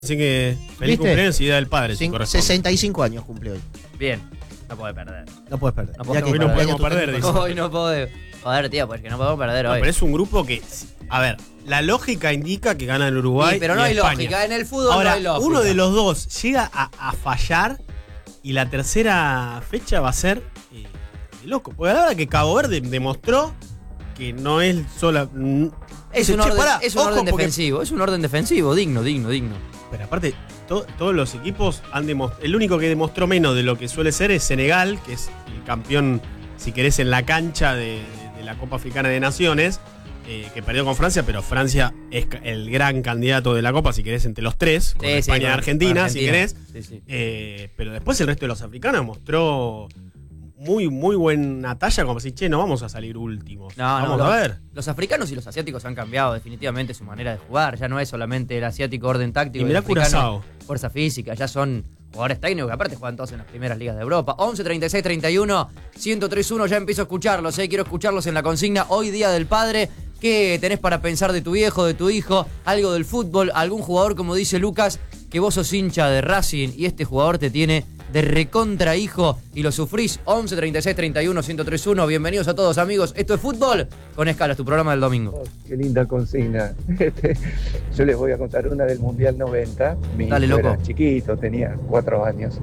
Así que feliz cumpleaños y Día del Padre. 65 años cumple hoy. Bien, no puede perder. No puedes perder. Hoy no podemos perder, dice. Hoy no podemos. Joder, tío, pues que no podemos perder hoy. Pero es un grupo que, a ver, la lógica indica que gana el Uruguay. Sí, pero no hay lógica. En el fútbol ahora, no hay lógica. Uno de los dos llega a fallar y la tercera fecha va a ser de loco. Porque a la hora que Cabo Verde demostró que no es sola. Es un orden defensivo, es un orden defensivo, digno. Pero aparte, todos los equipos han demostrado. El único que demostró menos de lo que suele ser es Senegal, que es el campeón, si querés, en la cancha de la Copa Africana de Naciones, que perdió con Francia, pero Francia es el gran candidato de la Copa, si querés, entre los tres, con España y Argentina, si querés. Sí. Pero después el resto de los africanos mostró muy buena talla, como si, no vamos a salir últimos. Vamos a ver. Los africanos y los asiáticos han cambiado definitivamente su manera de jugar. Ya no es solamente el asiático orden táctico. Y mirá Curazao. Fuerza física, ya son jugadores técnicos que aparte juegan todos en las primeras ligas de Europa. 11, 36, 31, 103.1, ya empiezo a escucharlos, quiero escucharlos en la consigna. Hoy Día del Padre, ¿qué tenés para pensar de tu viejo, de tu hijo? Algo del fútbol, algún jugador, como dice Lucas, que vos sos hincha de Racing y este jugador te tiene de recontra hijo y lo sufrís. 11, 36, 31, 103.1. Bienvenidos a todos, amigos. Esto es Fútbol con Escalas, tu programa del domingo. Oh, qué linda consigna. Yo les voy a contar una del Mundial 90. Mi hijo era chiquito, tenía 4 años.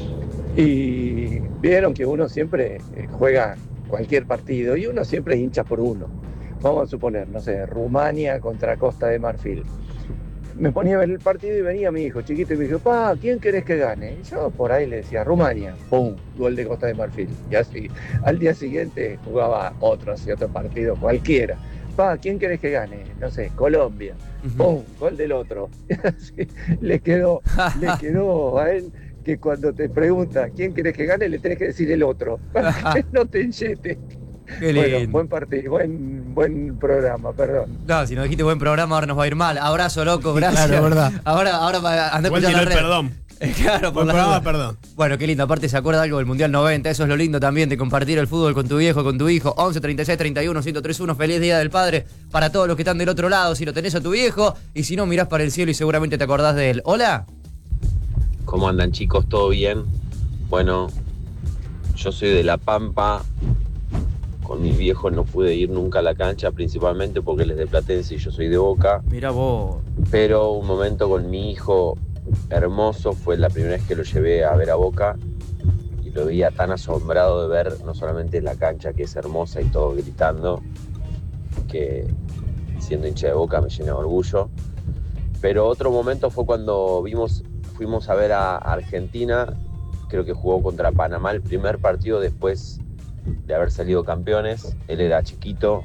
Y vieron que uno siempre juega cualquier partido y uno siempre hincha por uno. Vamos a suponer, no sé, Rumania contra Costa de Marfil. Me ponía a ver el partido y venía mi hijo chiquito y me dijo, pa, ¿quién querés que gane? Y yo por ahí le decía, Rumania, ¡pum! Gol de Costa de Marfil. Y así, al día siguiente jugaba otro partido, cualquiera. Pa, ¿quién querés que gane? No sé, Colombia, ¡pum! Gol del otro. Y así, le quedó a él que cuando te pregunta quién querés que gane, le tenés que decir el otro, para que no te enchete. Qué lindo. Bueno, buen partido, buen programa, perdón. No, si nos dijiste buen programa, ahora nos va a ir mal. Abrazo, loco, gracias. Claro, verdad. Ahora anda escuchando la red. Perdón. Claro, por buen programa, perdón. Bueno, qué lindo. Aparte se acuerda algo del Mundial 90. Eso es lo lindo también de compartir el fútbol con tu viejo, con tu hijo. 11, 36, 31, 103.1. Feliz Día del Padre para todos los que están del otro lado. Si lo tenés a tu viejo y si no, mirás para el cielo y seguramente te acordás de él. Hola. ¿Cómo andan, chicos? ¿Todo bien? Bueno, yo soy de La Pampa. Con mis viejos no pude ir nunca a la cancha, principalmente porque él es de Platense y yo soy de Boca. Mirá vos. Pero un momento con mi hijo hermoso, fue la primera vez que lo llevé a ver a Boca y lo veía tan asombrado de ver no solamente la cancha, que es hermosa y todo gritando, que siendo hincha de Boca me llena de orgullo. Pero otro momento fue cuando fuimos a ver a Argentina, creo que jugó contra Panamá el primer partido después de haber salido campeones. Él era chiquito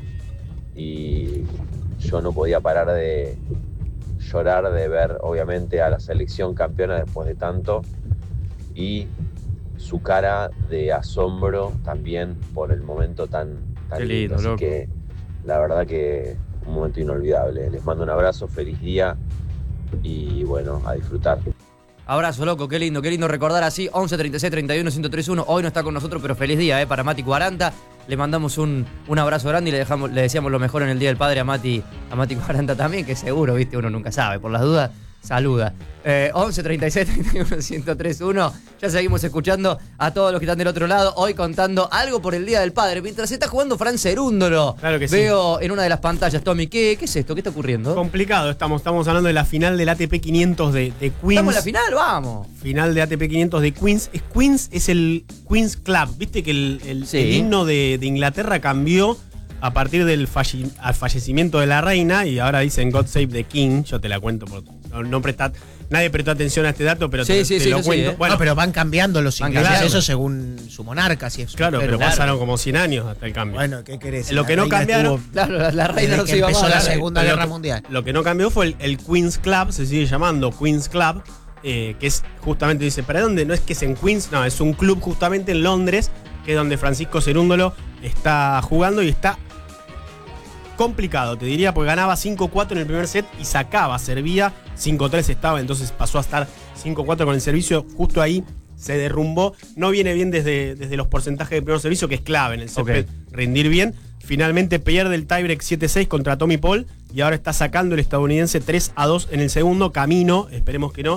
y yo no podía parar de llorar de ver obviamente a la selección campeona después de tanto, y su cara de asombro también por el momento tan lindo. Así que la verdad que un momento inolvidable. Les mando un abrazo, feliz día y bueno, a disfrutar. Abrazo, loco, qué lindo recordar así. 11, 36, 31, 103.1. Hoy no está con nosotros, pero feliz día, para Mati 40. Le mandamos un abrazo grande y le deseamos lo mejor en el Día del Padre a Mati 40 también, que seguro, viste, uno nunca sabe. Por las dudas, saluda. 11, 36, 31, 103.1. Ya seguimos escuchando a todos los que están del otro lado. Hoy contando algo por el Día del Padre. Mientras está jugando Fran Cerúndolo. Claro que sí. Veo en una de las pantallas, Tommy, ¿qué es esto? ¿Qué está ocurriendo? Complicado, estamos hablando de la final del ATP 500 de Queens. ¿Estamos en la final? Vamos. Final de ATP 500 de Queens. Queens es el Queens Club. Viste que el himno de Inglaterra cambió a partir del fallecimiento de la reina y ahora dicen God Save the King. Yo te la cuento porque nadie prestó atención a este dato, pero te lo cuento. Bueno, pero van cambiando los ingleses, eso según su monarca. Si es claro, pero pasaron como 100 años hasta el cambio. Bueno, ¿qué querés? Lo que no cambiaron... Claro, la reina no se iba empezó más. la Segunda Guerra Mundial. Lo que no cambió fue el Queens Club, se sigue llamando Queens Club, que es justamente, dice, ¿para dónde? No es que es en Queens, no, es un club justamente en Londres, que es donde Francisco Cerúndolo está jugando y está complicado, te diría, porque ganaba 5-4 en el primer set y servía 5-3 estaba, entonces pasó a estar 5-4 con el servicio, justo ahí se derrumbó. No viene bien desde los porcentajes de primer servicio, que es clave en el set, rendir bien. finalmente pierde el tiebreak 7-6 contra Tommy Paul y ahora está sacando el estadounidense 3-2 en el segundo. Camino, esperemos que no,